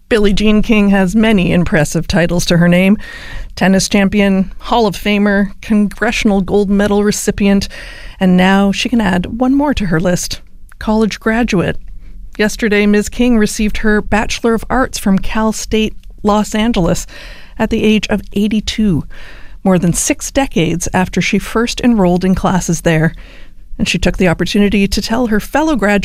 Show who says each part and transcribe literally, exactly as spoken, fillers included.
Speaker 1: Billie Jean King has many impressive titles to her name. Tennis champion, Hall of Famer, Congressional Gold Medal recipient, and now she can add one more to her list, college graduate. Yesterday, Miz King received her Bachelor of Arts from Cal State Los Angeles at the age of eighty-two, more than six decades after she first enrolled in classes there. And she took the opportunity to tell her fellow graduates